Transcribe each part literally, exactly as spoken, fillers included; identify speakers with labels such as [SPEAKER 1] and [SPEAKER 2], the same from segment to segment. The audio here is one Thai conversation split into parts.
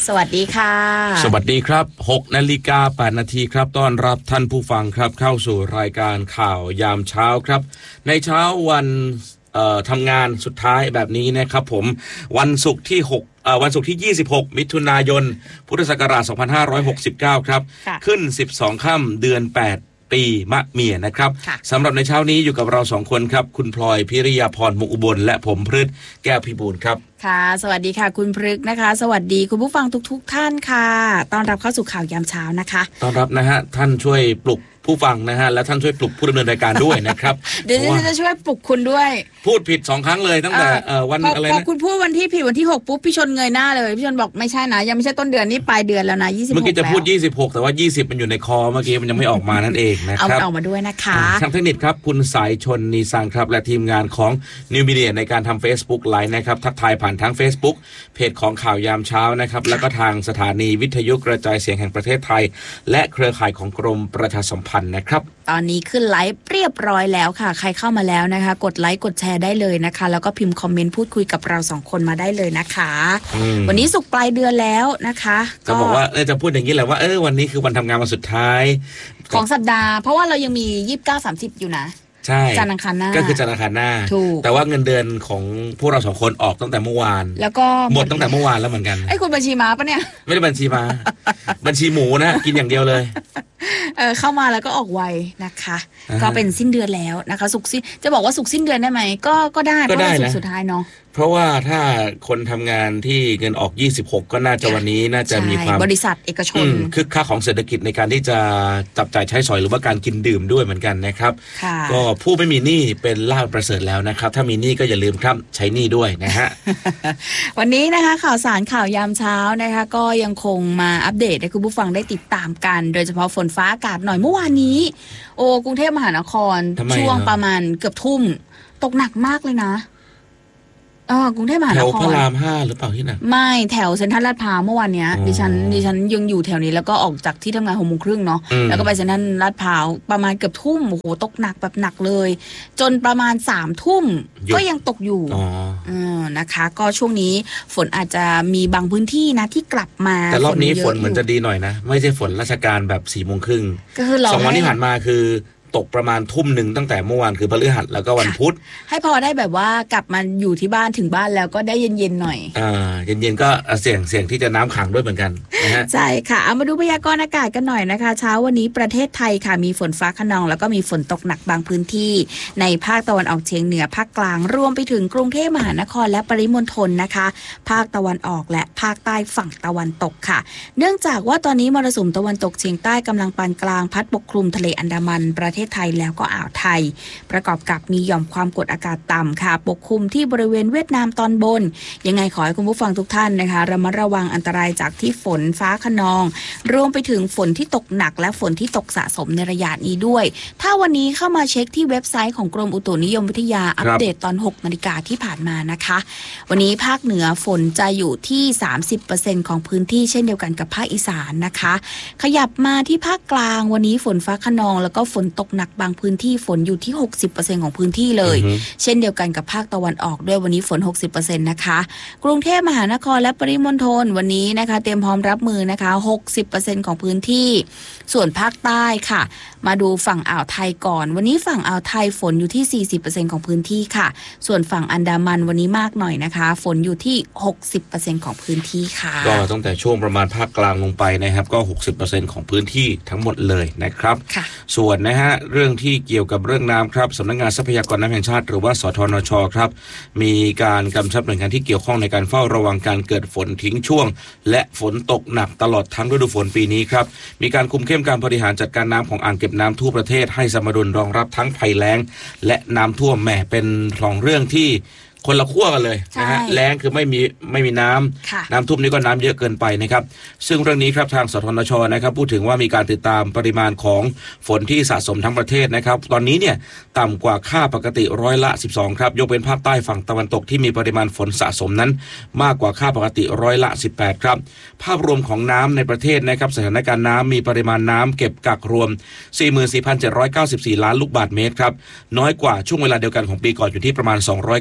[SPEAKER 1] สวัสดีค่ะ
[SPEAKER 2] สวัสดีครับ หกนาฬิกาแปดนาทีครับต้อนรับท่านผู้ฟังครับเข้าสู่รายการข่าวยามเช้าครับในเช้าวันเอ่อทำงานสุดท้ายแบบนี้นะครับผมวันศุกร์ที่หกเอ่อวันศุกร์ที่ยี่สิบหกมิถุนายนพุทธศักราชสองพันห้าร้อยหกสิบเก้าครับขึ้นสิบสองค่ำเดือนแปดปีมะเมียนะครับสำหรับในเช้านี้อยู่กับเราสองคนครับคุณพลอยพิริยาพรมุกอุบลและผมพฤทธิ์แก้วพิบูลครับ
[SPEAKER 1] ค่ะสวัสดีค่ะคุณพฤกษ์นะคะสวัสดีคุณผู้ฟังทุกๆท่านค่ะต้อนรับเข้าสู่ข่าวยามเช้านะคะ
[SPEAKER 2] ต้อนรับนะฮะท่านช่วยปลุกผู้ฟังนะฮะและท่านช่วยปลุกผู้ดำเนินรายการด้วยนะครับ
[SPEAKER 1] เดี๋ยวจะช่วยปลุกคุณด้วย
[SPEAKER 2] พูดผิดสองครั้งเลยตั้งแต่วันอะไรนะ
[SPEAKER 1] พอคุณพูดวันที่ผิดวันที่หกปุ๊บพี่ชนเงยหน้าเลยพี่ชนบอกไม่ใช่นะยังไม่ใช่ต้นเดือนนี่ปลายเดือนแล้วนะยี่สิบหก
[SPEAKER 2] เมื่อกี้จะพูดยี่สิบหกแต่ว่ายี่สิบมันอยู่ในคอเมื่อกี้มันยังไม่ออกมานั่นเองนะครับ
[SPEAKER 1] เอาออกมาด้วยนะคะ
[SPEAKER 2] ทางเทคนิคครับคุณสายชนนีซังครับและทีมงานของ New Media ในการทำ Facebook Live นะครับทักทายผ่านทาง Facebook เพจของข่าวยามเช้านะครับแล้วก็ทางสถานีวิทยุกระจายเสียงแห่งประเทศไทยและเครือข่ายของกรมประชาสัมพันธ์นะครับ
[SPEAKER 1] ตอนนี้ขึ้นไลฟ์เรียบร้อยแล้วค่ะใครเข้ามาแล้วนะคะกดไลค์กดแชร์ได้เลยนะคะแล้วก็พิมพ์คอมเมนต์พูดคุยกับเราสองคนมาได้เลยนะคะวันนี้ศุกร์ปลายเดือนแล้วนะคะ
[SPEAKER 2] ก็บอกว่าจะพูดอย่างนี้แหละว่าเออวันนี้คือวันทำงานวันสุดท้าย
[SPEAKER 1] ของสัปดาห์เพราะว่าเรายังมียี่สิบเก้า สามสิบอยู่นะ
[SPEAKER 2] ใช่
[SPEAKER 1] จันทร์อังคารหน้า
[SPEAKER 2] ก็คือจันทร์อังคารหน้าแต่ว่าเงินเดือนของพวกเราสองคนออกตั้งแต่เมื่อวาน
[SPEAKER 1] แล้วก็
[SPEAKER 2] หมดตั้งแต่เมื่อวานแล้วเหมือนกัน
[SPEAKER 1] ไอ้คุณบัญชีม้าปะเนี่ย
[SPEAKER 2] ไม่ได้บัญชีม้าบัญชีหมูนะกินอย่างเดียวเลย
[SPEAKER 1] เออเข้ามาแล้วก็ออกไวนะคะก็เป็นสิ้นเดือนแล้วนะคะศุกร์สิ้นจะบอกว่าศุกร์สิ้นเดือนได้ไหมก็ก็ได้เพราะว่าศุกร์สุดท้ายเนาะ
[SPEAKER 2] เพราะว่าถ้าคนทำงานที่เงินออกยี่สิบหกก็น่าจะวันนี้น่าจะมีความ
[SPEAKER 1] บริษัทเอกชน
[SPEAKER 2] คึกคักของเศรษฐกิจในการที่จะจับจ่ายใช้สอยหรือว่าการกินดื่มด้วยเหมือนกันนะครับก็ผู้ไม่มีหนี้เป็นลาภประเสริฐแล้วนะครับถ้ามีหนี้ก็อย่าลืมครับใช้หนี้ด้วยนะฮะ
[SPEAKER 1] วันนี้นะคะข่าวสารข่าวยามเช้านะคะก็ยังคงมาอัปเดตให้คุณผู้ฟังได้ติดตามกันโดยเฉพาะฝนฟ้าอากาศหน่อยเมื่อวานนี้โอ้กรุงเทพมหานครช่วงประมาณเกือบทุ่มตกหนักมากเลยนะเออกรุงเทพมหานคร
[SPEAKER 2] แถวพระรามห้าหรือเปล่าที่ไหน
[SPEAKER 1] ไม่แถวเซ็นทรัลลาดพร้าวเมื่อวานเนี้ยดิฉันดิฉันยังอยู่แถวนี้แล้วก็ออกจากที่ทำงานหกโมงครึ่งเนาะแล้วก็ไปเซ็นทรัลลาดพร้าวประมาณเกือบทุ่มโอ้โหตกหนักแบบหนักเลยจนประมาณสามทุ่มก็ยังตกอยู่อ๋อนะคะก็ช่วงนี้ฝนอาจจะมีบางพื้นที่นะที่กลับมา
[SPEAKER 2] แต่รอบนี้ฝนเหมือนจะดีหน่อยนะไม่ใช่ฝนราชการแบบสี่โมงครึ่งสองวันที่ผ่านมาคือตกประมาณทุ่มหนึ่งตั้งแต่เมื่อวานคือพฤหัสแล้วก็วันพุธ
[SPEAKER 1] ให้พอได้แบบว่ากลับมาอยู่ที่บ้านถึงบ้านแล้วก็ได้เย็นๆหน่อย
[SPEAKER 2] อ่าเย็นๆก็เสี่ยงเสี่ยงที่จะน้ำขังด้วยเหมือนกันนะฮะ
[SPEAKER 1] ใช่ค่ะเอามาดูพยากรณ์อากาศกันหน่อยนะคะเช้าวันนี้ประเทศไทยค่ะมีฝนฟ้าคะนองแล้วก็มีฝนตกหนักบางพื้นที่ในภาคตะวันออกเฉียงเหนือภาคกลางรวมไปถึงกรุงเทพมหานครและปริมณฑลนะคะภาคตะวันออกและภาคใต้ฝั่งตะวันตกค่ะเนื่องจากว่าตอนนี้มรสุมตะวันตกเฉียงใต้กำลังปานกลางพัดปกคลุมทะเลอันดามันประเทศไทยแล้วก็อ่าวไทยประกอบกับมีหย่อมความกดอากาศต่ำค่ะปกคลุมที่บริเวณเวียดนามตอนบนยังไงขอให้คุณผู้ฟังทุกท่านนะคะระมัดระวังอันตรายจากที่ฝนฟ้าคะนองรวมไปถึงฝนที่ตกหนักและฝนที่ตกสะสมในระยะนี้ด้วยถ้าวันนี้เข้ามาเช็คที่เว็บไซต์ของกรมอุตุนิยมวิทยาอัปเดตตอนหกนาฬิกาที่ผ่านมานะคะวันนี้ภาคเหนือฝนจะอยู่ที่ สามสิบเปอร์เซ็นต์ ของพื้นที่เช่นเดียวกันกับภาคอีสานนะคะขยับมาที่ภาคกลางวันนี้ฝนฟ้าคะนองแล้วก็ฝนตกหนักบางพื้นที่ฝนอยู่ที่ หกสิบเปอร์เซ็นต์ ของพื้นที่เลยเช่นเดียวกันกับภาคตะวันออกด้วยวันนี้ฝน หกสิบเปอร์เซ็นต์ นะคะกรุงเทพมหานครและปริมณฑลวันนี้นะคะเตรียมพร้อมรับมือนะคะ หกสิบเปอร์เซ็นต์ ของพื้นที่ส่วนภาคใต้ค่ะมาดูฝั่งอ่าวไทยก่อนวันนี้ฝั่งอ่าวไทยฝนอยู่ที่ สี่สิบเปอร์เซ็นต์ ของพื้นที่ค่ะส่วนฝั่งอันดามันวันนี้มากหน่อยนะคะฝนอยู่ที่ หกสิบเปอร์เซ็นต์ ของพื้นที่ค่ะ
[SPEAKER 2] ก็ตั้งแต่ช่วงประมาณภาคกลางลงไปนะครับก็ หกสิบเปอร์เซ็นต์ ของพื้นที่ทั้งหมดเลยนะครับส่วนนะฮะเรื่องที่เกี่ยวกับเรื่องน้ำครับสำนักงานทรัพยากรน้ำแห่งชาติหรือว่าสทนชครับมีการกำชับหน่วยงานที่เกี่ยวข้องในการเฝ้าระวังการเกิดฝนทิ้งช่วงและฝนตกหนักตลอดทั้งฤดูฝนปีนี้ครับมีการคุมเข้มการบริหารจัดการน้ำของอ่างเก็บน้ำทั่วประเทศให้สมดุลรองรับทั้งภัยแล้งและน้ำท่วมแหมเป็นสองเรื่องที่คนละขั้วกันเลยนะฮะแล้งคือไม่มีไม่มีน้ำน้ำท่วมนี่ก็น้ำเยอะเกินไปนะครับซึ่งเรื่องนี้ครับทางสทนชนะครับพูดถึงว่ามีการติดตามปริมาณของฝนที่สะสมทั้งประเทศนะครับตอนนี้เนี่ยต่ำกว่าค่าปกติร้อยละสิบสองครับยกเว้นภาคใต้ฝั่งตะวันตกที่มีปริมาณฝนสะสมนั้นมากกว่าค่าปกติร้อยละสิบแปดครับภาพรวมของน้ำในประเทศนะครับสถานการณ์น้ำมีปริมาณน้ำเก็บกักรวม สี่หมื่นสี่พันเจ็ดร้อยเก้าสิบสี่ ล้านลูกบาศก์เมตรครับน้อยกว่าช่วงเวลาเดียวกันของปีก่อนอยู่ที่ประมาณสองร้อยเก้าสิบสาม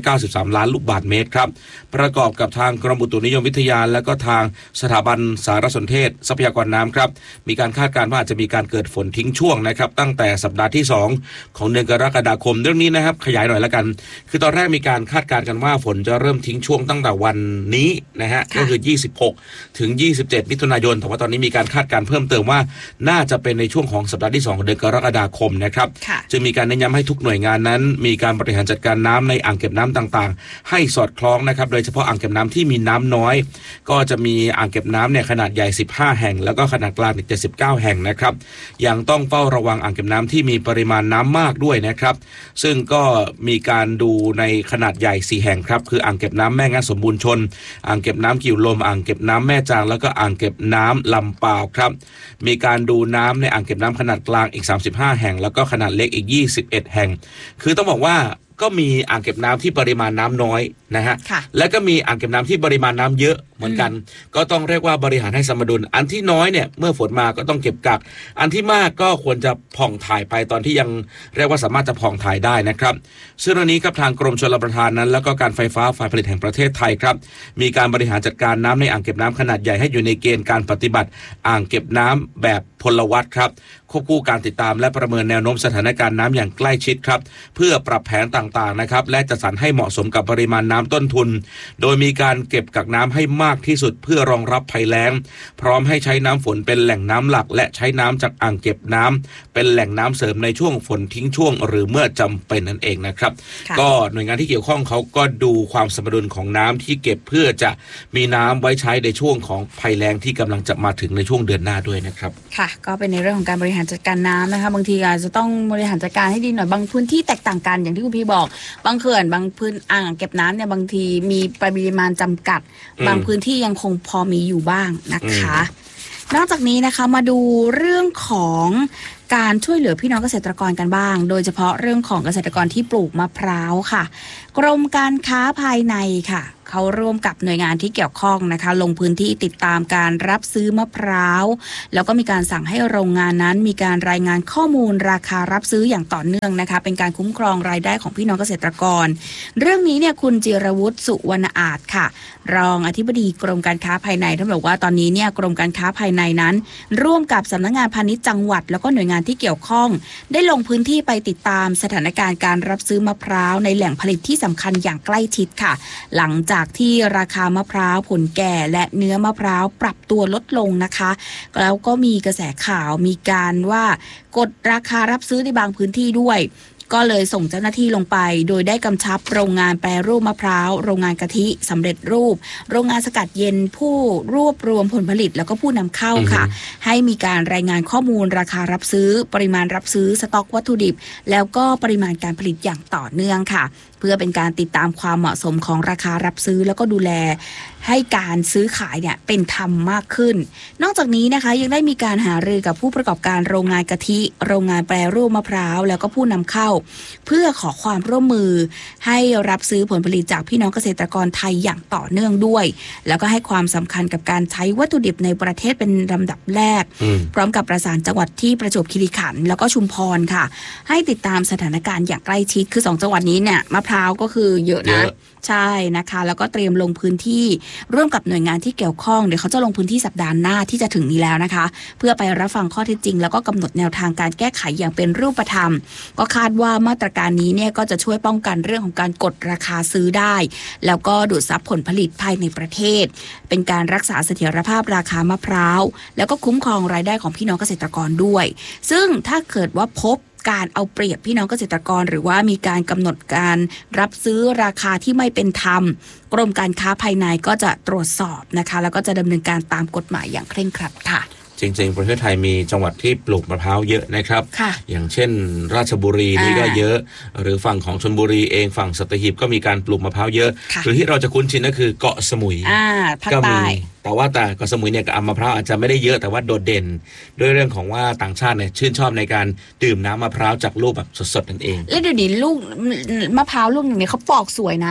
[SPEAKER 2] ล้านลูกบาศก์เมตรครับประกอบกับทางกรมอุตุนิยมวิทยาและก็ทางสถาบันสารสนเทศทรัพยากรน้ำครับมีการคาดการณ์ว่าอาจจะมีการเกิดฝนทิ้งช่วงนะครับตั้งแต่สัปดาห์ที่สองของเดือนกรกฎาคมเรื่องนี้นะครับขยายหน่อยละกันคือตอนแรกมีการคาดการณ์กันว่าฝนจะเริ่มทิ้งช่วงตั้งแต่วันนี้นะฮะก็คือยี่สิบหกถึงยี่สิบเจ็ดมิถุนายนแต่ว่าตอนนี้มีการคาดการณ์เพิ่มเติมว่าน่าจะเป็นในช่วงของสัปดาห์ที่สองของเดือนกรกฎาคมนะครับจึงมีการเน้นย้ำให้ทุกหน่วยงานนั้นมีการบริหารจัดการน้ำในอ่างเก็บน้ำต่างๆให้สอดคล้องนะครับโดยเฉพาะอ่างเก็บน้ำที่มีน้ำน้อยก็จะมีอ่างเก็บน้ำเนี่ยขนาดใหญ่สิบห้าแห่งแล้วก็ขนาดกลางเจ็ดสิบเก้าแห่งนะครับยังต้องเฝ้าระวังอ่างเก็บน้ำที่มีปริมาณน้ำมากด้วยนะครับซึ่งก็มีการดูในขนาดใหญ่สี่แห่งครับคืออ่างเก็บน้ำแม่งานสมบูรณ์ชนอ่างเก็บน้ำกิ่วลมอ่างเก็บน้ำแม่จางแล้วก็อ่างเก็บน้ำลำปาวครับมีการดูน้ำในอ่างเก็บน้ำขนาดกลางอีกสามสิบห้าแห่งแล้วก็ขนาดเล็กอีกยี่สิบเอ็ดแห่งคือต้องบอกว่าก็มีอ่างเก็บน้ำที่ปริมาณน้ำน้อยนะฮะและก็มีอ่างเก็บน้ำที่ปริมาณน้ำเยอะเหมือนกันก็ต้องเรียกว่าบริหารให้สมดุลอันที่น้อยเนี่ยเมื่อฝนมาก็ต้องเก็บกักอันที่มากก็ควรจะผ่องถ่ายไปตอนที่ยังเรียกว่าสามารถจะผ่องถ่ายได้นะครับซึ่งเรื่องนี้ครับทางกรมชลประทานนั้นแล้วก็การไฟฟ้าฝ่ายผลิตแห่งประเทศไทยครับมีการบริหารจัดการน้ำในอ่างเก็บน้ำขนาดใหญ่ให้อยู่ในเกณฑ์การปฏิบัติอ่างเก็บน้ำแบบพลวัตครับควบคู่การติดตามและประเมินแนวโน้มสถานการณ์น้ำอย่างใกล้ชิดครับเพื่อปรับแผนต่างๆนะครับและจัดสรรให้เหมาะสมกับปริมาณน้ำต้นทุนโดยมีการเก็บกักน้ำให้มากที่สุดเพื่อรองรับภัยแล้งพร้อมให้ใช้น้ำฝนเป็นแหล่งน้ำหลักและใช้น้ำจากอ่างเก็บน้ำเป็นแหล่งน้ำเสริมในช่วงฝนทิ้งช่วงหรือเมื่อจำเป็นนั่นเองนะครับก็หน่วยงานที่เกี่ยวข้องเขาก็ดูความสมดุลของน้ำที่เก็บเพื่อจะมีน้ำไว้ใช้ในช่วงของภัยแล้งที่กำลังจะมาถึงในช่วงเดือนหน้าด้วยนะครับ
[SPEAKER 1] ค่ะก็เป็นในเรื่องของการบริหารจัดการน้ำนะคะบางทีอาจจะต้องบริหารจัดการให้ดีหน่อยบางพื้นที่แตกต่างกันอย่างที่คุณพี่บอกบางเขื่อนบางพื้นอ่างเก็บน้ำเนี่ยบางทีมีปริมาณจำกัดบางพื้นที่ยังคงพอมีอยู่บ้างนะคะนอกจากนี้นะคะมาดูเรื่องของการช่วยเหลือพี่น้องเกษตรกรกันบ้างโดยเฉพาะเรื่องของเกษตรกรที่ปลูกมะพร้าวค่ะกรมการค้าภายในค่ะเขาร่วมกับหน่วยงานที่เกี่ยวข้องนะคะลงพื้นที่ติดตามการรับซื้อมะพร้าวแล้วก็มีการสั่งให้โรงงานนั้นมีการรายงานข้อมูลราคารับซื้ออย่างต่อเนื่องนะคะเป็นการคุ้มครองรายได้ของพี่น้องเกษตรกรเรื่องนี้เนี่ยคุณจิรวุฒิสุวรรณอาจค่ะรองอธิบดีกรมการค้าภายในท่านบอกว่าตอนนี้เนี่ยกรมการค้าภายในนั้นร่วมกับสำนักงานพาณิชย์จังหวัดแล้วก็หน่วยงานที่เกี่ยวข้องได้ลงพื้นที่ไปติดตามสถานการณ์การรับซื้อมะพร้าวในแหล่งผลิตที่สำคัญอย่างใกล้ชิดค่ะหลังจากที่ราคามะพร้าวผลแก่และเนื้อมะพร้าวปรับตัวลดลงนะคะแล้วก็มีกระแสข่าวมีการว่ากดราคารับซื้อในบางพื้นที่ด้วยก็เลยส่งเจ้าหน้าที่ลงไปโดยได้กำชับโรงงานแปรรูปมะพร้าวโรงงานกะทิสำเร็จรูปโรงงานสกัดเย็นผู้รวบรวมผลผลิตแล้วก็ผู้นำเข้าค่ะให้มีการรายงานข้อมูลราคารับซื้อปริมาณรับซื้อสต็อกวัตถุดิบแล้วก็ปริมาณการผลิตอย่างต่อเนื่องค่ะเพื่อเป็นการติดตามความเหมาะสมของราคารับซื้อแล้วก็ดูแลให้การซื้อขายเนี่ยเป็นธรรมมากขึ้นนอกจากนี้นะคะยังได้มีการหารือกับผู้ประกอบการโรงงานกะทิโรงงานแปรรูปมะพร้าวแล้วก็ผู้นำเข้าเพื่อขอความร่วมมือให้รับซื้อผลผลิตจากพี่น้องเกษตรกรไทยอย่างต่อเนื่องด้วยแล้วก็ให้ความสำคัญกับการใช้วัตถุดิบในประเทศเป็นลำดับแรกพร้อมกับประสานจังหวัดที่ประจวบคีรีขันธ์แล้วก็ชุมพรค่ะให้ติดตามสถานการณ์อย่างใกล้ชิดคือสองจังหวัดนี้เนี่ยมะพร้าวก็คือเยอะนะใช่นะคะแล้วก็เตรียมลงพื้นที่ร่วมกับหน่วยงานที่เกี่ยวข้องเดี๋ยวเขาจะลงพื้นที่สัปดาห์หน้าที่จะถึงนี้แล้วนะคะเพื่อไปรับฟังข้อเท็จจริงแล้วก็กำหนดแนวทางการแก้ไขอย่างเป็นรูปธรรมก็คาดว่ามาตรการนี้เนี่ยก็จะช่วยป้องกันเรื่องของการกดราคาซื้อได้แล้วก็ดูดซับผลผลิตภายในประเทศเป็นการรักษาเสถียรภาพราคามะพร้าวแล้วก็คุ้มครองรายได้ของพี่น้องเกษตรกรด้วยซึ่งถ้าเกิดว่าพบการเอาเปรียบพี่น้องเกษตรกรหรือว่ามีการกำหนดการรับซื้อราคาที่ไม่เป็นธรรมกรมการค้าภายในก็จะตรวจสอบนะคะแล้วก็จะดำเนินการตามกฎหมายอย่างเคร่งครัดค่ะ
[SPEAKER 2] จริงๆประเทศไทยมีจังหวัดที่ปลูกมะพร้าวเยอะนะครับอย่างเช่นราชบุรีนี่ก็เยอะหรือฝั่งของชลบุรีเองฝั่งสัตหีบก็มีการปลูกมะพร้าวเยอะหรือที่เราจะคุ้นชินก็คือเกาะสมุย
[SPEAKER 1] ก็มี
[SPEAKER 2] แต่ว่าแต่เกาะสมุยเนี่ยกับมะพร้าวอาจจะไม่ได้เยอะแต่ว่าโดดเด่นด้วยเรื่องของว่าต่างชาติเนี่ยชื่นชอบในการดื่มน้ำมะพร้าวจากลูกแบบสดๆนั่นเอง
[SPEAKER 1] และเดี๋ยวนี้ลูกมะพร้าวลูกหนึ่งเนี่ยเขาปอกสวยนะ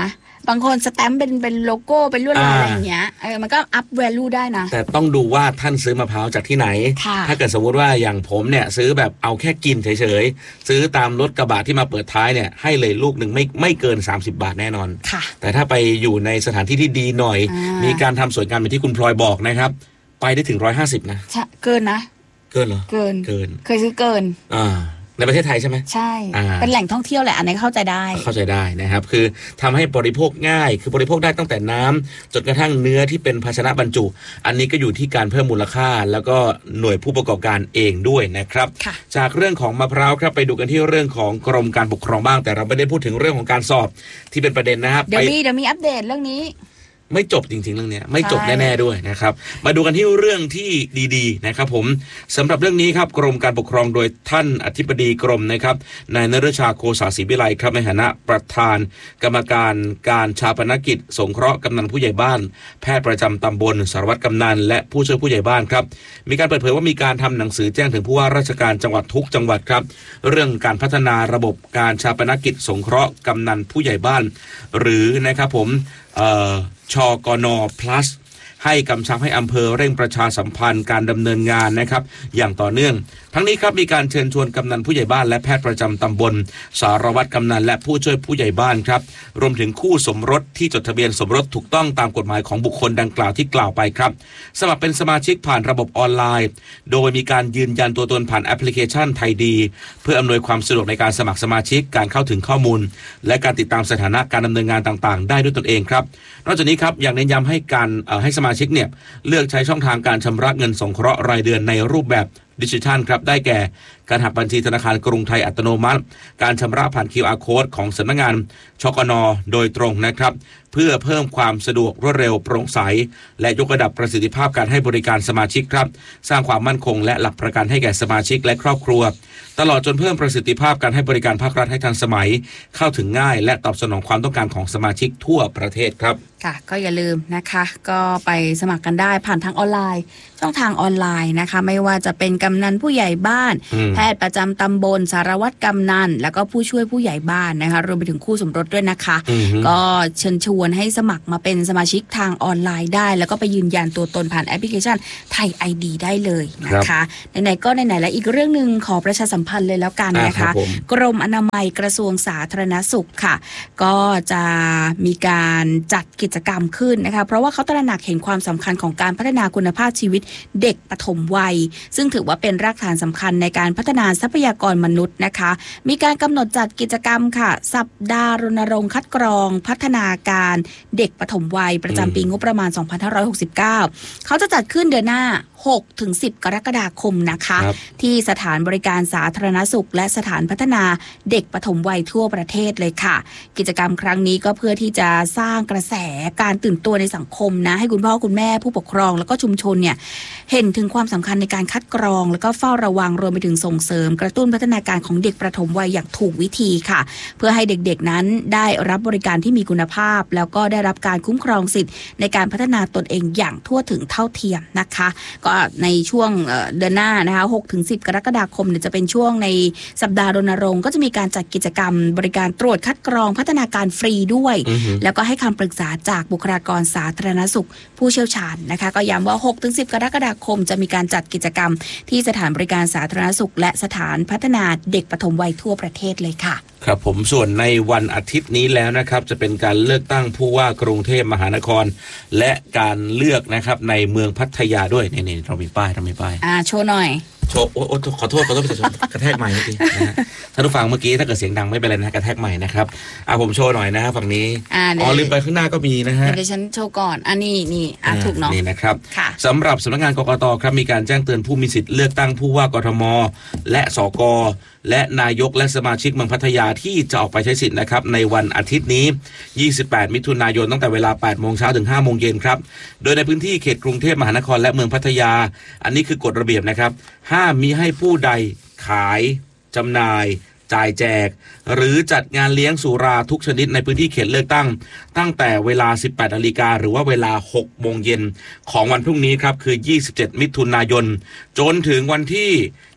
[SPEAKER 1] บางคนสแตมป์เป็นเป็นโลโก้เป็นลวดลายอะไรอย่างเงี้ยเออมันก็อัพแวลูได้นะ
[SPEAKER 2] แต่ต้องดูว่าท่านซื้อมะพร้าวจากที่ไหนถ้าเกิดสมมติว่าอย่างผมเนี่ยซื้อแบบเอาแค่กินเฉยๆซื้อตามรถกระบะที่มาเปิดท้ายเนี่ยให้เลยลูกหนึ่งไม่ไม่เกินสามสิบบาทแน่นอนแต่ถ้าไปอยู่ในสถานที่ที่ดีหน่อยมีการทำสวยงามเหมือนที่คุณพลอยบอกนะครับไปได้ถึงร้อยห้าสิบนะ
[SPEAKER 1] เกินนะ
[SPEAKER 2] เกินเหรอ
[SPEAKER 1] เกิน
[SPEAKER 2] เกิน
[SPEAKER 1] เคยซื้อเกิน
[SPEAKER 2] อ่าในประเทศไทยใช่ไหม
[SPEAKER 1] ใช่เป็นแหล่งท่องเที่ยวแหละอันนี้เข้าใจได้
[SPEAKER 2] เข้าใจได้นะครับคือทำให้บริโภคง่ายคือบริโภคได้ตั้งแต่น้ำจนกระทั่งเนื้อที่เป็นภาชนะบรรจุอันนี้ก็อยู่ที่การเพิ่มมูลค่าแล้วก็หน่วยผู้ประกอบการเองด้วยนะครับจากเรื่องของมะพร้าวครับไปดูกันที่เรื่องของกรมการปกครองบ้างแต่เราไม่ได้พูดถึงเรื่องของการสอบที่เป็นประเด็นนะครับ
[SPEAKER 1] เดี๋ยวมีเดี๋ยวมีอัปเดตเรื่องนี้
[SPEAKER 2] ไม่จบจริงๆเรื่องนี้ไม่จบแน่ๆด้วยนะครับมาดูกันที่เรื่องที่ดีๆนะครับผมสำหรับเรื่องนี้ครับกรมการปกครองโดยท่านอธิบดีกรมนะครับนายนฤชาโคสาศรีวิไลครับในฐานะประธานกรรมการการชาปนกิจสงเคราะห์กำนันผู้ใหญ่บ้านแพทย์ประจำตำบลสารวัตรกำนันและผู้ช่วยผู้ใหญ่บ้านครับมีการเปิดเผยว่ามีการทำหนังสือแจ้งถึงผู้ว่าราชการจังหวัดทุกจังหวัดครับเรื่องการพัฒนาระบบการชาปนกิจสงเคราะห์กำนันผู้ใหญ่บ้านหรือนะครับผมเอ่อชกน plus ให้กำชับให้อำเภอเร่งประชาสัมพันธ์การดำเนินงานนะครับอย่างต่อเนื่องทั้งนี้ครับมีการเชิญชวนกำนันผู้ใหญ่บ้านและแพทย์ประจำตำบลสารวัตรกำนันและผู้ช่วยผู้ใหญ่บ้านครับรวมถึงคู่สมรสที่จดทะเบียนสมรสถูกต้องตามกฎหมายของบุคคลดังกล่าวที่กล่าวไปครับสมัครเป็นสมาชิกผ่านระบบออนไลน์โดยมีการยืนยันตัวตนผ่านแอปพลิเคชันไทยดีเพื่ออำนวยความสะดวกในการสมัครสมาชิกการเข้าถึงข้อมูลและการติดตามสถานะการดำเนินงานต่างๆได้ด้วยตนเองครับนอกจากนี้ครับอย่างเน้นย้ำให้การให้สมาชิกเนี่ยเลือกใช้ช่องทางการชำระเงินสงเคราะห์รายเดือนในรูปแบบดิจิทัลครับได้แก่การหักบัญชีธนาคารกรุงไทยอัตโนมัติการชำระผ่าน คิว อาร์ Code ของสำนักงานชกน.โดยตรงนะครับเพื่อเพิ่มความสะดวกรวดเร็วโปร่งใสและยกระดับประสิทธิภาพการให้บริการสมาชิกครับสร้างความมั่นคงและหลักประกันให้แก่สมาชิกและครอบครัวตลอดจนเพิ่มประสิทธิภาพการให้บริการภาครัฐให้ทันสมัยเข้าถึงง่ายและตอบสนองความต้องการของสมาชิกทั่วประเทศครับ
[SPEAKER 1] ค่ะก็อย่าลืมนะคะก็ไปสมัครกันได้ผ่านทางออนไลน์ช่องทางออนไลน์นะคะไม่ว่าจะเป็นกำนันผู้ใหญ่บ้านแพทย์ประจำตำบลสารวัตรกำนันแล้วก็ผู้ช่วยผู้ใหญ่บ้านนะคะรวมไปถึงคู่สมรสด้วยนะคะก็เชิญชวนให้สมัครมาเป็นสมาชิกทางออนไลน์ได้แล้วก็ไปยืนยันตัวตนผ่านแอปพลิเคชันไทย ไอ ดี ได้เลยนะคะไหนๆก็ไหนๆแล้วอีกเรื่องนึงขอประชาสัมพันธ์เลยแล้วกันนะคะกรมอนามัยกระทรวงสาธารณสุขค่ะก็จะมีการจัดกิจกรรมขึ้นนะคะเพราะว่าเขาตระหนักเห็นความสำคัญของการพัฒนาคุณภาพชีวิตเด็กปฐมวัยซึ่งถือว่าเป็นรากฐานสำคัญในการพัฒนาทรัพยากรมนุษย์นะคะมีการกำหนดจัดกิจกรรมค่ะสัปดาห์รณรงค์คัดกรองพัฒนาการเด็กปฐมวัยประจำปีงบประมาณสองพันห้าร้อยหกสิบเก้าเขาจะจัดขึ้นเดือนหน้าหกถึงสิบกรกฎาคมนะคะที่สถานบริการสาธารณสุขและสถานพัฒนาเด็กปฐมวัยทั่วประเทศเลยค่ะกิจกรรมครั้งนี้ก็เพื่อที่จะสร้างกระแสการตื่นตัวในสังคมนะให้คุณพ่อคุณแม่ผู้ปกครองแล้วก็ชุมชนเนี่ยเห็นถึงความสำคัญในการคัดกรองแล้วก็เฝ้าระวังรวมไปถึงส่งเสริมกระตุ้นพัฒนาการของเด็กปฐมวัยอย่างถูกวิธีค่ะเพื่อให้เด็กๆนั้นได้รับบริการที่มีคุณภาพแล้วก็ได้รับการคุ้มครองสิทธิ์ในการพัฒนาตนเองอย่างทั่วถึงเท่าเทียมนะคะก็ในช่วงเดือนหน้านะคะ หกถึงสิบ กรกฎาคมเนี่ยจะเป็นช่วงในสัปดาห์รณรงค์ก็จะมีการจัดกิจกรรมบริการตรวจคัดกรองพัฒนาการฟรีด้วยแล้วก็ให้คำปรึกษาจากบุคลากรสาธารณสุขผู้เชี่ยวชาญนะคะก็ย้ำว่า หกถึงสิบ กรกฎาคมจะมีการจัดกิจกรรมที่สถานบริการสาธารณสุขและสถานพัฒนาเด็กปฐมวัยทั่วประเทศเลยค่ะ
[SPEAKER 2] ครับผมส่วนในวันอาทิตย์นี้แล้วนะครับจะเป็นการเลือกตั้งผู้ว่ากรุงเทพมหานครและการเลือกนะครับในเมืองพัทยาด้วยนี่ๆเรามีป้ายเรามีป้าย
[SPEAKER 1] อ่าโชว์หน่อย
[SPEAKER 2] โชว์โอ้ขอโทษขอโทษประชาชนกระแทกใหม่เมื่อกี้นะฮะท่านผู้ฟังเมื่อกี้ถ้าเกิดเสียงดังไม่เป็นไรนะกระแทกใหม่นะครับอ่าผมโชว์หน่อยนะฮะฝั่งนี้อ๋อลืมไปข้างหน้าก็มีนะฮะ
[SPEAKER 1] เดี๋ยวฉันโชว์ก่อนอันนี้นี่อ่ะถูกเนาะ
[SPEAKER 2] นี่นะครับสำหรับสำนักงานกกต.ครับมีการแจ้งเตือนผู้มีสิทธิ์เลือกตั้งผู้ว่ากทม.และสก.และนายกและสมาชิกเมืองพัทยาที่จะออกไปใช้สิทธิ์นะครับในวันอาทิตย์นี้ยี่สิบแปดมิถุนายนตั้งแต่เวลา แปดโมงเช้าถึง ห้าโมงเย็นครับโดยในพื้นที่เขตกรุงเทพมหานครและเมืองพัทยาอันนี้คือกฎระเบียบนะครับห้ามมิให้ผู้ใดขายจำหน่ายจ่ายแจกหรือจัดงานเลี้ยงสุราทุกชนิดในพื้นที่เขตเลือกตั้งตั้งแต่เวลา สิบแปดนาฬิกาหรือว่าเวลา หกโมงเย็นของวันพรุ่งนี้ครับคือยี่สิบเจ็ดมิถุนายนจนถึงวันที่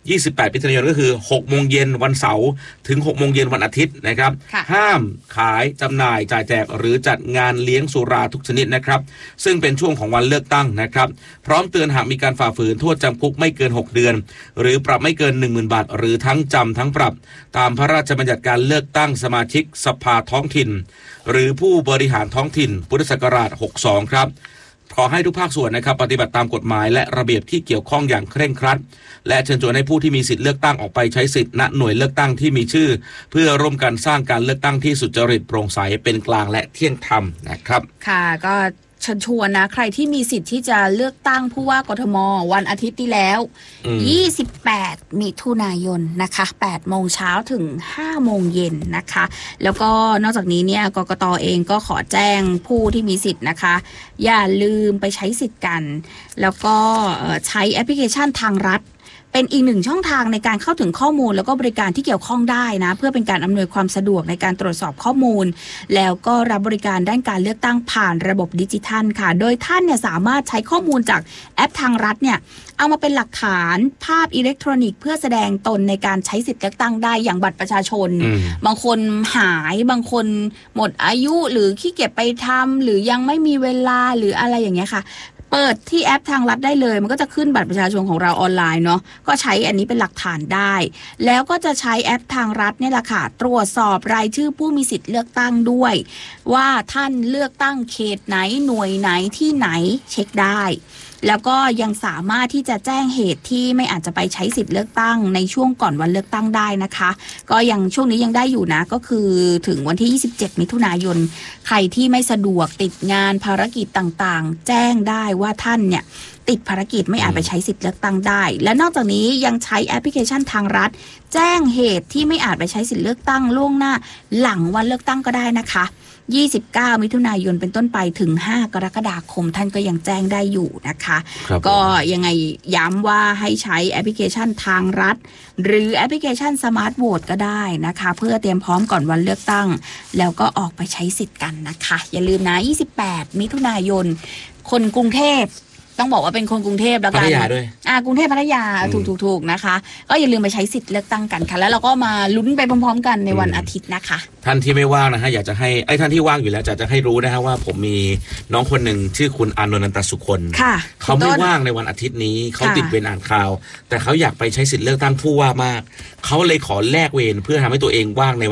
[SPEAKER 2] ยี่สิบแปดมิถุนายนก็คือหกโมงเย็นวันเสาร์ถึงหกโมงเย็นวันอาทิตย์นะครับห้ามขายจำหน่ายจ่ายแจกหรือจัดงานเลี้ยงสุราทุกชนิดนะครับซึ่งเป็นช่วงของวันเลือกตั้งนะครับพร้อมเตือนหากมีการฝ่าฝืนโทษจำคุกไม่เกินหกเดือนหรือปรับไม่เกิน หนึ่งหมื่น บาทหรือทั้งจำทั้งปรับตามพระราชบัญญัติการเลือกตั้งสมาชิกสภาท้องถิ่นหรือผู้บริหารท้องถิ่นพุทธศักราชหกสิบสองครับขอให้ทุกภาคส่วนนะครับปฏิบัติตามกฎหมายและระเบียบที่เกี่ยวข้องอย่างเคร่งครัดและเชิญชวนให้ผู้ที่มีสิทธิเลือกตั้งออกไปใช้สิทธิณหน่วยเลือกตั้งที่มีชื่อเพื่อร่วมกันสร้างการเลือกตั้งที่สุจริตโปร่งใสเป็นกลางและเที่ยงธรรมนะครับ
[SPEAKER 1] ค่ะก็เชิญชวนนะใครที่มีสิทธิ์ที่จะเลือกตั้งผู้ว่ากทมวันอาทิตย์ที่แล้วยี่สิบแปดมิถุนายนนะคะแปดโมงเช้าถึงห้าโมงเย็นนะคะแล้วก็นอกจากนี้เนี่ยกกต.เองก็ขอแจ้งผู้ที่มีสิทธิ์นะคะอย่าลืมไปใช้สิทธิ์กันแล้วก็ใช้แอปพลิเคชันทางรัฐเป็นอีกหนึ่งช่องทางในการเข้าถึงข้อมูลแล้วก็บริการที่เกี่ยวข้องได้นะเพื่อเป็นการอำนวยความสะดวกในการตรวจสอบข้อมูลแล้วก็รับบริการด้านการเลือกตั้งผ่านระบบดิจิทัลค่ะโดยท่านเนี่ยสามารถใช้ข้อมูลจากแอปทางรัฐเนี่ยเอามาเป็นหลักฐานภาพอิเล็กทรอนิกส์เพื่อแสดงตนในการใช้สิทธิเลือกตั้งได้อย่างบัตรประชาชนบางคนหายบางคนหมดอายุหรือขี้เกียจไปทำหรือยังไม่มีเวลาหรืออะไรอย่างเงี้ยค่ะเปิดที่แอปทางรัฐได้เลยมันก็จะขึ้นบัตรประชาชนของเราออนไลน์เนาะก็ใช้อันนี้เป็นหลักฐานได้แล้วก็จะใช้แอปทางรัฐเนี่ยแหละค่ะตรวจสอบรายชื่อผู้มีสิทธิ์เลือกตั้งด้วยว่าท่านเลือกตั้งเขตไหนหน่วยไหนที่ไหนเช็คได้แล้วก็ยังสามารถที่จะแจ้งเหตุที่ไม่อาจจะไปใช้สิทธิ์เลือกตั้งในช่วงก่อนวันเลือกตั้งได้นะคะก็ยังช่วงนี้ยังได้อยู่นะก็คือถึงวันที่ยี่สิบเจ็ดมิถุนายนใครที่ไม่สะดวกติดงานภารกิจต่างๆแจ้งได้ว่าท่านเนี่ยติดภารกิจไม่อาจไปใช้สิทธิ์เลือกตั้งได้และนอกจากนี้ยังใช้แอปพลิเคชันทางรัฐแจ้งเหตุที่ไม่อาจไปใช้สิทธิ์เลือกตั้งล่วงหน้าหลังวันเลือกตั้งก็ได้นะคะยี่สิบเก้ามิถุนายนเป็นต้นไปถึงห้ากรกฎาคมท่านก็ยังแจ้งได้อยู่นะคะก็ยังไงย้ำว่าให้ใช้แอปพลิเคชันทางรัฐหรือแอปพลิเคชันสมาร์ทโหวตก็ได้นะคะเพื่อเตรียมพร้อมก่อนวันเลือกตั้งแล้วก็ออกไปใช้สิทธิ์กันนะคะอย่าลืมนะยี่สิบแปดมิถุนายนคนกรุงเทพต้องบอกว่าเป็นคนกรุงเทพแล้วกันพัทยาด้วยอ่ากรุงเทพพัทยาถูกถูกถูกนะคะก็อย่าลืมไปใช้สิทธิ์เลือกตั้งกันค่ะแล้วเราก็มาลุ้นไปพร้อมๆกันในวันอาทิตย์นะคะ
[SPEAKER 2] ท่านที่ไม่ว่างนะฮะอยากจะให้ไอ้ท่านที่ว่างอยู่แล้วจะจะให้รู้นะฮะว่าผมมีน้องคนหนึ่งชื่อคุณอานนท์ นันตสุคนเขาไม่ว่างในวันอาทิตย์นี้เขาติดเวรอ่านข่าวแต่เขาอยากไปใช้สิทธิ์เลือกตั้งผู้ว่ามากเขาเลยขอแลกเวรเพื่อทำให้ตัวเองว่างใน